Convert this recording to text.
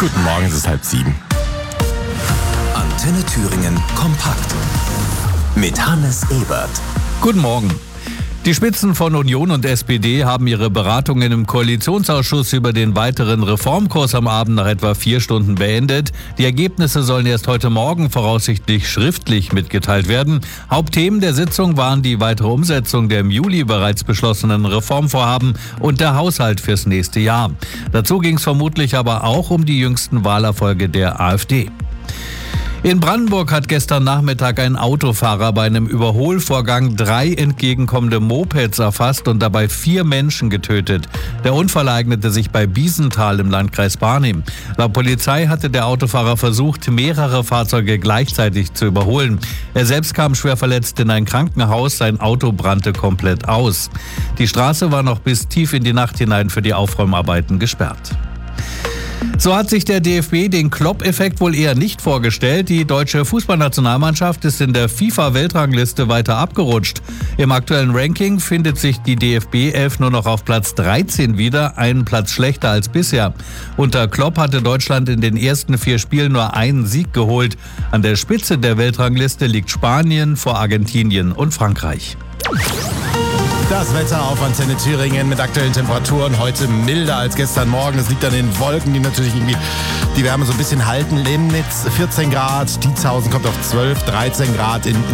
Guten Morgen, es ist 6:30. Antenne Thüringen kompakt mit Hannes Ebert. Guten Morgen. Die Spitzen von Union und SPD haben ihre Beratungen im Koalitionsausschuss über den weiteren Reformkurs am Abend nach etwa 4 Stunden beendet. Die Ergebnisse sollen erst heute Morgen voraussichtlich schriftlich mitgeteilt werden. Hauptthemen der Sitzung waren die weitere Umsetzung der im Juli bereits beschlossenen Reformvorhaben und der Haushalt fürs nächste Jahr. Dazu ging es vermutlich aber auch um die jüngsten Wahlerfolge der AfD. In Brandenburg hat gestern Nachmittag ein Autofahrer bei einem Überholvorgang 3 entgegenkommende Mopeds erfasst und dabei 4 Menschen getötet. Der Unfall ereignete sich bei Biesenthal im Landkreis Barnim. Laut Polizei hatte der Autofahrer versucht, mehrere Fahrzeuge gleichzeitig zu überholen. Er selbst kam schwer verletzt in ein Krankenhaus, sein Auto brannte komplett aus. Die Straße war noch bis tief in die Nacht hinein für die Aufräumarbeiten gesperrt. So hat sich der DFB den Klopp-Effekt wohl eher nicht vorgestellt. Die deutsche Fußballnationalmannschaft ist in der FIFA-Weltrangliste weiter abgerutscht. Im aktuellen Ranking findet sich die DFB-11 nur noch auf Platz 13 wieder, einen Platz schlechter als bisher. Unter Klopp hatte Deutschland in den ersten 4 Spielen nur einen Sieg geholt. An der Spitze der Weltrangliste liegt Spanien vor Argentinien und Frankreich. Das Wetter auf Antenne Thüringen mit aktuellen Temperaturen. Heute milder als gestern Morgen. Es liegt an den Wolken, die natürlich irgendwie die Wärme so ein bisschen halten. Lemnitz 14 Grad, Dietzhausen kommt auf 12, 13 Grad in